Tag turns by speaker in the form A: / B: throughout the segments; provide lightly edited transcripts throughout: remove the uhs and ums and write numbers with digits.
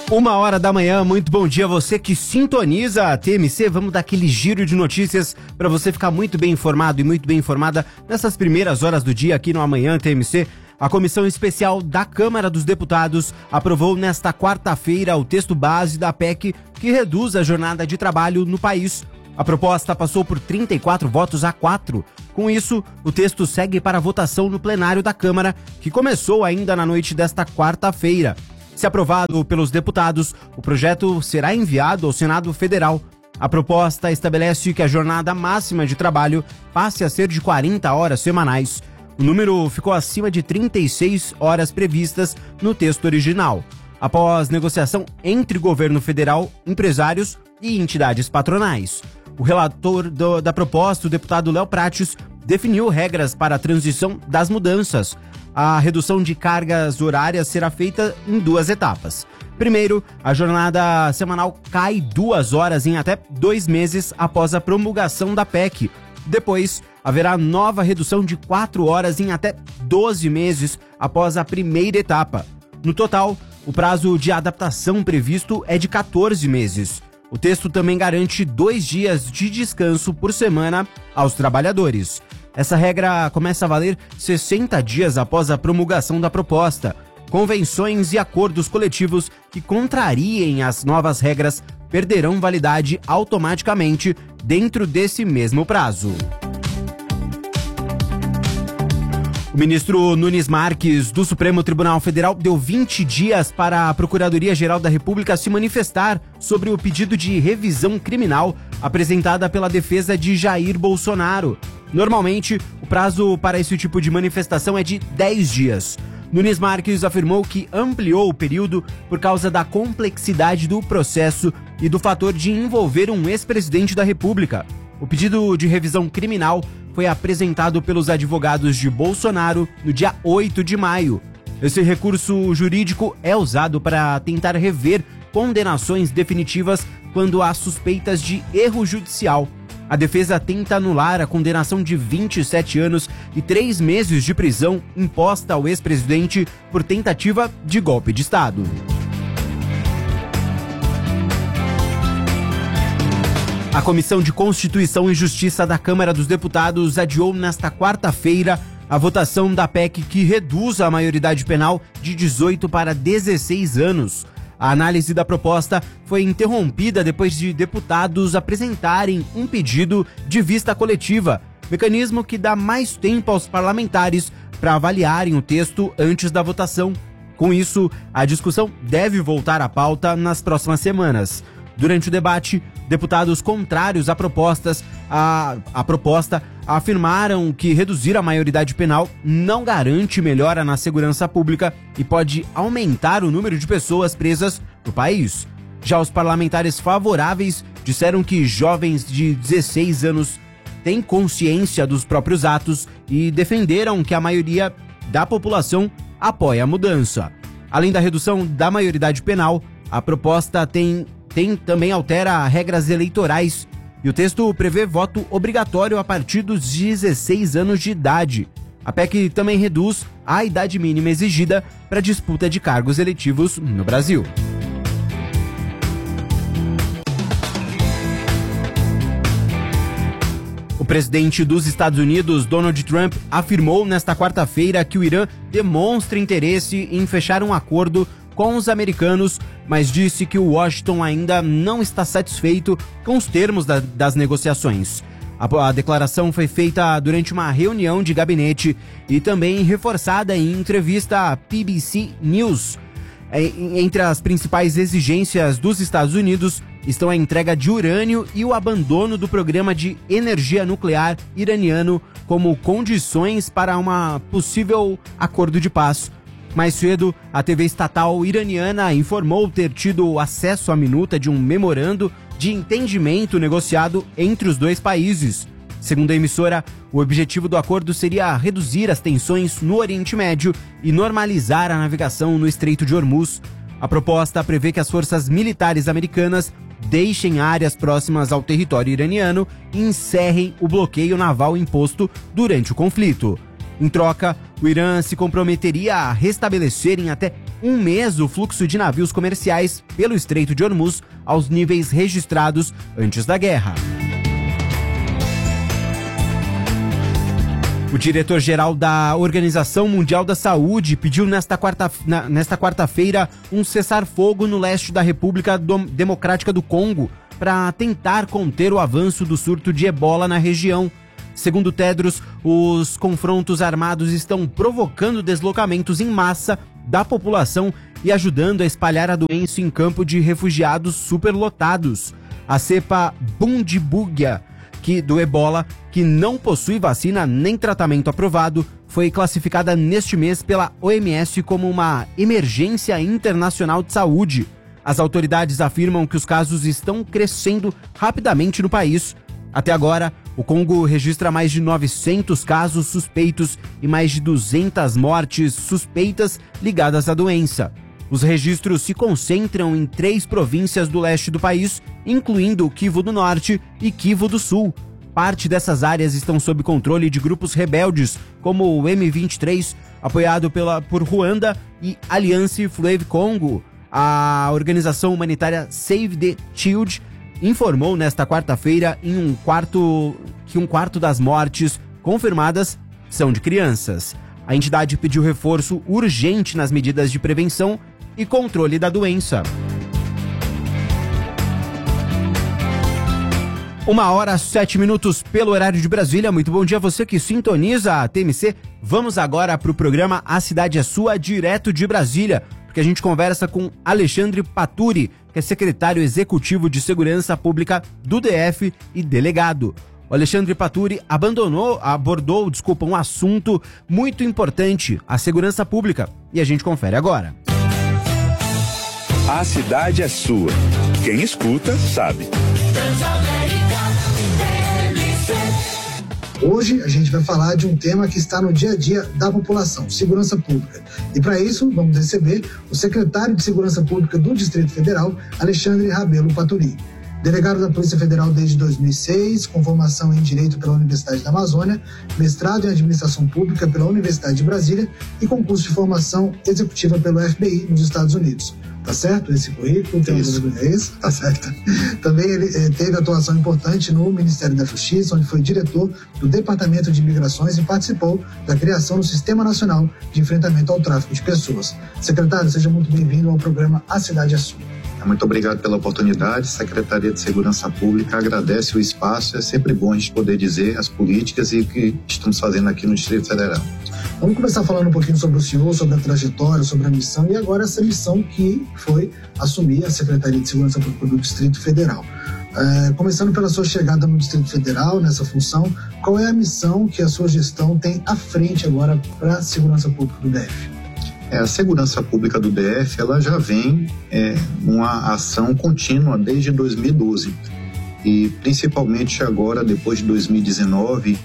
A: 1h da manhã, muito bom dia a você que sintoniza a TMC. Vamos dar aquele giro de notícias para você ficar muito bem informado e muito bem informada nessas primeiras horas do dia aqui no Amanhã TMC. A Comissão Especial da Câmara dos Deputados aprovou nesta quarta-feira o texto base da PEC que reduz a jornada de trabalho no país. A proposta passou por 34 votos a 4. Com isso, o texto segue para a votação no plenário da Câmara, que começou ainda na noite desta quarta-feira. Se aprovado pelos deputados, o projeto será enviado ao Senado Federal. A proposta estabelece que a jornada máxima de trabalho passe a ser de 40 horas semanais. O número ficou acima de 36 horas previstas no texto original. Após negociação entre governo federal, empresários e entidades patronais. O relator da proposta, o deputado Léo Prates, definiu regras para a transição das mudanças. A redução de cargas horárias será feita em 2 etapas. Primeiro, a jornada semanal cai 2 horas em até 2 meses após a promulgação da PEC. Depois, haverá nova redução de 4 horas em até 12 meses após a primeira etapa. No total, o prazo de adaptação previsto é de 14 meses. O texto também garante 2 dias de descanso por semana aos trabalhadores. Essa regra começa a valer 60 dias após a promulgação da proposta. Convenções e acordos coletivos que contrariem as novas regras perderão validade automaticamente dentro desse mesmo prazo. O ministro Nunes Marques, do Supremo Tribunal Federal, deu 20 dias para a Procuradoria-Geral da República se manifestar sobre o pedido de revisão criminal apresentada pela defesa de Jair Bolsonaro. Normalmente, o prazo para esse tipo de manifestação é de 10 dias. Nunes Marques afirmou que ampliou o período por causa da complexidade do processo e do fator de envolver um ex-presidente da República. O pedido de revisão criminal foi apresentado pelos advogados de Bolsonaro no dia 8 de maio. Esse recurso jurídico é usado para tentar rever condenações definitivas quando há suspeitas de erro judicial. A defesa tenta anular a condenação de 27 anos e 3 meses de prisão imposta ao ex-presidente por tentativa de golpe de Estado. A Comissão de Constituição e Justiça da Câmara dos Deputados adiou nesta quarta-feira a votação da PEC que reduz a maioridade penal de 18 para 16 anos. A análise da proposta foi interrompida depois de deputados apresentarem um pedido de vista coletiva, mecanismo que dá mais tempo aos parlamentares para avaliarem o texto antes da votação. Com isso, a discussão deve voltar à pauta nas próximas semanas. Durante o debate, deputados contrários à proposta afirmaram que reduzir a maioridade penal não garante melhora na segurança pública e pode aumentar o número de pessoas presas no país. Já os parlamentares favoráveis disseram que jovens de 16 anos têm consciência dos próprios atos e defenderam que a maioria da população apoia a mudança. Além da redução da maioridade penal, a proposta também altera regras eleitorais e o texto prevê voto obrigatório a partir dos 16 anos de idade. A PEC também reduz a idade mínima exigida para disputa de cargos eletivos no Brasil. O presidente dos Estados Unidos, Donald Trump, afirmou nesta quarta-feira que o Irã demonstra interesse em fechar um acordo com os americanos, mas disse que o Washington ainda não está satisfeito com os termos das negociações. A declaração foi feita durante uma reunião de gabinete e também reforçada em entrevista à PBC News. Entre as principais exigências dos Estados Unidos estão a entrega de urânio e o abandono do programa de energia nuclear iraniano como condições para um possível acordo de paz. Mais cedo, a TV estatal iraniana informou ter tido acesso à minuta de um memorando de entendimento negociado entre os dois países. Segundo a emissora, o objetivo do acordo seria reduzir as tensões no Oriente Médio e normalizar a navegação no Estreito de Hormuz. A proposta prevê que as forças militares americanas deixem áreas próximas ao território iraniano e encerrem o bloqueio naval imposto durante o conflito. Em troca, o Irã se comprometeria a restabelecer em até um mês o fluxo de navios comerciais pelo Estreito de Hormuz aos níveis registrados antes da guerra. O diretor-geral da Organização Mundial da Saúde pediu nesta quarta-feira um cessar-fogo no leste da República Democrática do Congo para tentar conter o avanço do surto de ebola na região. Segundo Tedros, os confrontos armados estão provocando deslocamentos em massa da população e ajudando a espalhar a doença em campo de refugiados superlotados. A cepa Bundibugyo do ebola, que não possui vacina nem tratamento aprovado, foi classificada neste mês pela OMS como uma emergência internacional de saúde. As autoridades afirmam que os casos estão crescendo rapidamente no país. Até agora, o Congo registra mais de 900 casos suspeitos e mais de 200 mortes suspeitas ligadas à doença. Os registros se concentram em 3 províncias do leste do país, incluindo Kivu do Norte e Kivu do Sul. Parte dessas áreas estão sob controle de grupos rebeldes, como o M23, apoiado por Ruanda, e Alliance Fleuve Congo. A organização humanitária Save the Children informou nesta quarta-feira que um quarto das mortes confirmadas são de crianças. A entidade pediu reforço urgente nas medidas de prevenção e controle da doença. 1h07 pelo horário de Brasília. Muito bom dia a você que sintoniza a TMC. Vamos agora para o programa A Cidade é Sua, direto de Brasília, porque a gente conversa com Alexandre Paturi, que é secretário executivo de Segurança Pública do DF e delegado. O Alexandre Paturi abordou um assunto muito importante, a segurança pública, e a gente confere agora.
B: A cidade é sua. Quem escuta, sabe.
C: Hoje a gente vai falar de um tema que está no dia a dia da população, segurança pública. E para isso vamos receber o secretário de Segurança Pública do Distrito Federal, Alexandre Rabelo Paturi. Delegado da Polícia Federal desde 2006, com formação em Direito pela Universidade da Amazônia, mestrado em Administração Pública pela Universidade de Brasília e concurso de formação executiva pelo FBI nos Estados Unidos. Tá certo? Esse currículo tem isso? Tá certo. Também ele teve atuação importante no Ministério da Justiça, onde foi diretor do Departamento de Imigrações e participou da criação do Sistema Nacional de Enfrentamento ao Tráfico de Pessoas. Secretário, seja muito bem-vindo ao programa A Cidade é Sua.
D: Muito obrigado pela oportunidade. Secretaria de Segurança Pública agradece o espaço. É sempre bom a gente poder dizer as políticas e o que estamos fazendo aqui no Distrito Federal.
C: Vamos começar falando um pouquinho sobre o senhor, sobre a trajetória, sobre a missão e agora essa missão que foi assumir a Secretaria de Segurança Pública do Distrito Federal. Começando pela sua chegada no Distrito Federal, nessa função, qual é a missão que a sua gestão tem à frente agora para a Segurança Pública do DF?
D: A segurança pública do DF ela já vem uma ação contínua desde 2012 e principalmente agora depois de 2019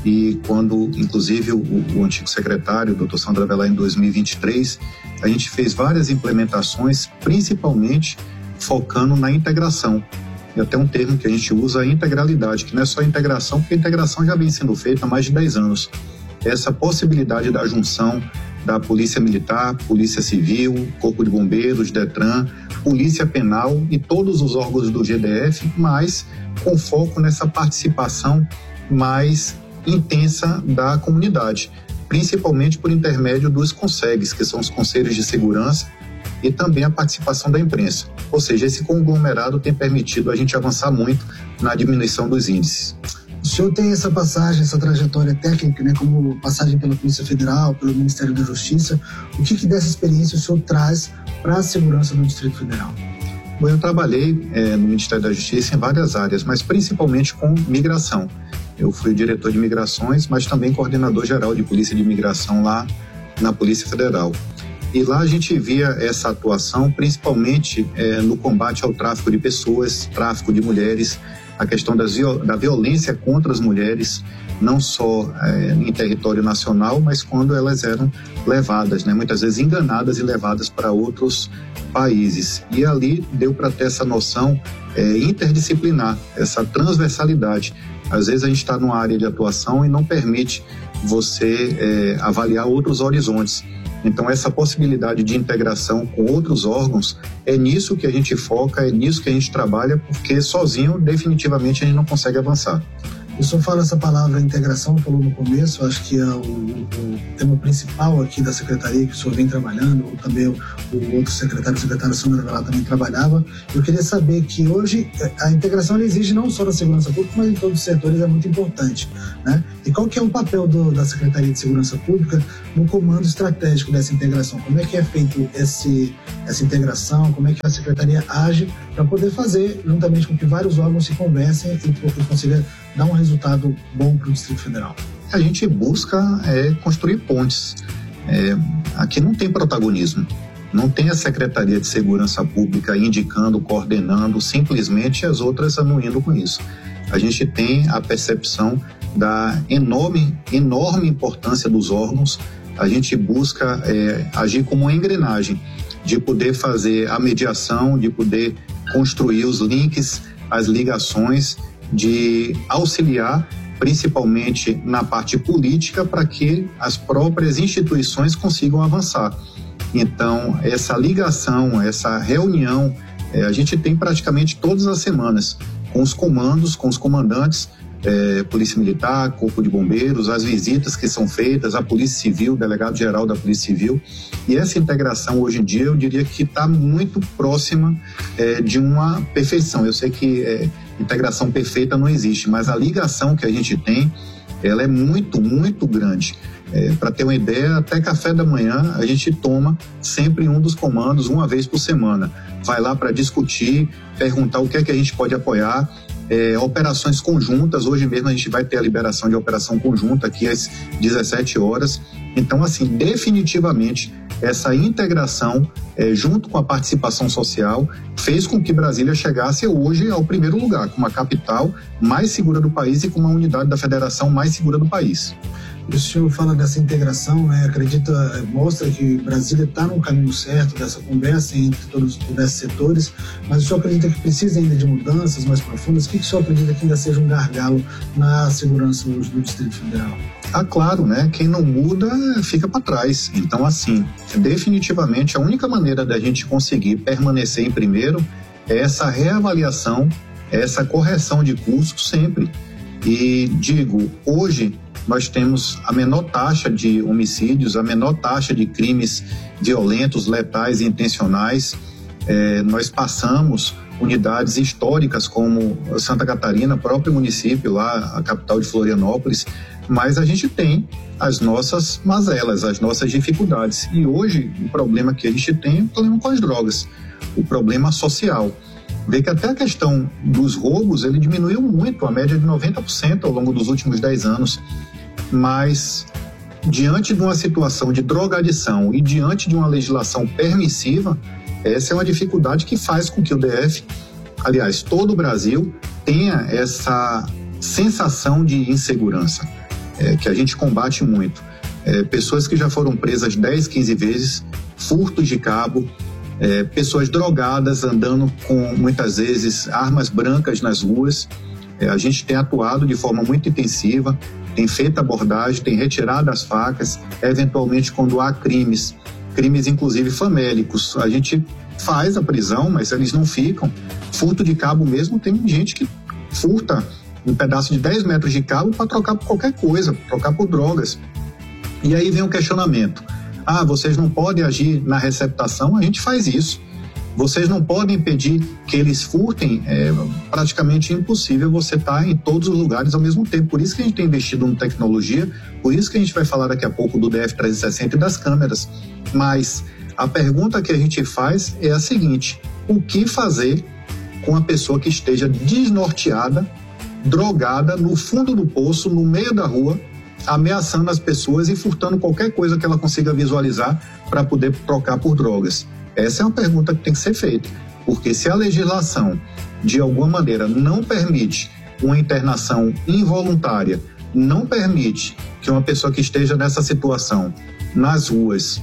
D: e quando inclusive o antigo secretário, o Dr. Sandro Avelar, em 2023, a gente fez várias implementações, principalmente focando na integração. E até um termo que a gente usa, a integralidade, que não é só integração, porque a integração já vem sendo feita há mais de 10 anos. Essa possibilidade da junção da Polícia Militar, Polícia Civil, Corpo de Bombeiros, Detran, Polícia Penal e todos os órgãos do GDF, mas com foco nessa participação mais intensa da comunidade, principalmente por intermédio dos CONSEGs, que são os Conselhos de Segurança, e também a participação da imprensa. Ou seja, esse conglomerado tem permitido a gente avançar muito na diminuição dos índices.
C: O senhor tem essa passagem, essa trajetória técnica, né, como passagem pela Polícia Federal, pelo Ministério da Justiça. O que dessa experiência o senhor traz para a segurança do Distrito Federal?
D: Bom, eu trabalhei no Ministério da Justiça em várias áreas, mas principalmente com migração. Eu fui diretor de migrações, mas também coordenador geral de Polícia de Imigração lá na Polícia Federal. E lá a gente via essa atuação principalmente no combate ao tráfico de pessoas, tráfico de mulheres, a questão da violência contra as mulheres, não só em território nacional, mas quando elas eram levadas, né, muitas vezes enganadas e levadas para outros países. E ali deu para ter essa noção interdisciplinar, essa transversalidade. Às vezes a gente está numa área de atuação e não permite você avaliar outros horizontes. Então, essa possibilidade de integração com outros órgãos, é nisso que a gente foca, é nisso que a gente trabalha, porque sozinho, definitivamente, a gente não consegue avançar.
C: O senhor fala essa palavra integração, falou no começo, acho que é o tema principal aqui da secretaria que o senhor vem trabalhando, ou também o outro secretário Sandra Velar também trabalhava. Eu queria saber que hoje a integração ela exige não só da segurança pública, mas em todos os setores é muito importante, né? E qual que é o papel da Secretaria de Segurança Pública no comando estratégico dessa integração? Como é que é feito essa integração? Como é que a Secretaria age para poder fazer, juntamente com que vários órgãos se conversem e consiga dar um resultado bom para o Distrito Federal?
D: A gente busca construir pontes. Aqui não tem protagonismo. Não tem a Secretaria de Segurança Pública indicando, coordenando, simplesmente as outras anuindo com isso. A gente tem a percepção da enorme importância dos órgãos. A gente busca agir como uma engrenagem, de poder fazer a mediação, de poder construir os links, as ligações, de auxiliar principalmente na parte política para que as próprias instituições consigam avançar. Então, essa ligação, essa reunião, a gente tem praticamente todas as semanas com os comandos, com os comandantes, Polícia Militar, Corpo de Bombeiros, as visitas que são feitas, a Polícia Civil, Delegado-Geral da Polícia Civil, e essa integração hoje em dia eu diria que está muito próxima de uma perfeição. Eu sei que integração perfeita não existe, mas a ligação que a gente tem, ela é muito, muito grande. Para ter uma ideia, até café da manhã a gente toma sempre um dos comandos uma vez por semana. Vai lá para discutir, perguntar o que é que a gente pode apoiar, operações conjuntas. Hoje mesmo a gente vai ter a liberação de operação conjunta aqui às 17 horas. Então, assim, definitivamente essa integração junto com a participação social fez com que Brasília chegasse hoje ao primeiro lugar, com uma capital mais segura do país e com uma unidade da federação mais segura do país.
C: O senhor fala dessa integração, né? Mostra que Brasília está no caminho certo dessa conversa entre todos os setores, mas o senhor acredita que precisa ainda de mudanças mais profundas? O que o senhor acredita que ainda seja um gargalo na segurança do Distrito Federal?
D: Claro, né? Quem não muda fica para trás. Então, assim, definitivamente a única maneira da gente conseguir permanecer em primeiro é essa reavaliação, essa correção de curso sempre. E digo, hoje nós temos a menor taxa de homicídios, a menor taxa de crimes violentos, letais e intencionais. Nós passamos unidades históricas como Santa Catarina, próprio município lá, a capital de Florianópolis, mas a gente tem as nossas mazelas, as nossas dificuldades. E hoje o problema que a gente tem é o problema com as drogas, o problema social. Vê que até a questão dos roubos, ele diminuiu muito, a média de 90% ao longo dos últimos 10 anos. Mas, diante de uma situação de drogadição e diante de uma legislação permissiva, essa é uma dificuldade que faz com que o DF, aliás, todo o Brasil, tenha essa sensação de insegurança, que a gente combate muito. Pessoas que já foram presas 10, 15 vezes, furtos de cabo, pessoas drogadas andando com, muitas vezes, armas brancas nas ruas. A gente tem atuado de forma muito intensiva, tem feito abordagem, tem retirado as facas, eventualmente quando há crimes inclusive famélicos, a gente faz a prisão, mas eles não ficam. Furto de cabo mesmo, tem gente que furta um pedaço de 10 metros de cabo para trocar por qualquer coisa, trocar por drogas. E aí vem o questionamento: vocês não podem agir na receptação? A gente faz isso. Vocês não podem impedir que eles furtem? É praticamente impossível você estar em todos os lugares ao mesmo tempo. Por isso que a gente tem investido em tecnologia, por isso que a gente vai falar daqui a pouco do DF360 e das câmeras. Mas a pergunta que a gente faz é a seguinte: o que fazer com a pessoa que esteja desnorteada, drogada, no fundo do poço, no meio da rua, ameaçando as pessoas e furtando qualquer coisa que ela consiga visualizar para poder trocar por drogas? Essa é uma pergunta que tem que ser feita, porque se a legislação, de alguma maneira, não permite uma internação involuntária, não permite que uma pessoa que esteja nessa situação nas ruas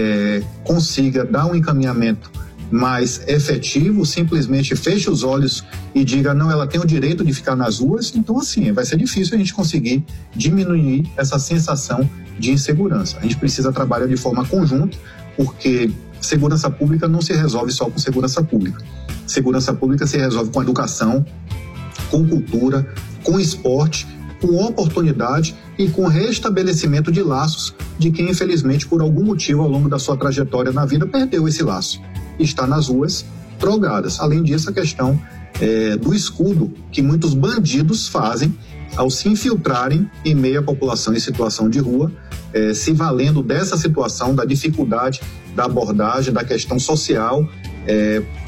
D: consiga dar um encaminhamento mais efetivo, simplesmente feche os olhos e diga, não, ela tem o direito de ficar nas ruas, então assim, vai ser difícil a gente conseguir diminuir essa sensação de insegurança. A gente precisa trabalhar de forma conjunta, porque segurança pública não se resolve só com segurança pública. Segurança pública se resolve com educação, com cultura, com esporte, com oportunidade e com restabelecimento de laços de quem, infelizmente, por algum motivo, ao longo da sua trajetória na vida, perdeu esse laço. Está nas ruas, drogadas. Além disso, a questão do escudo que muitos bandidos fazem ao se infiltrarem em meio à população em situação de rua, se valendo dessa situação, da dificuldade da abordagem, da questão social,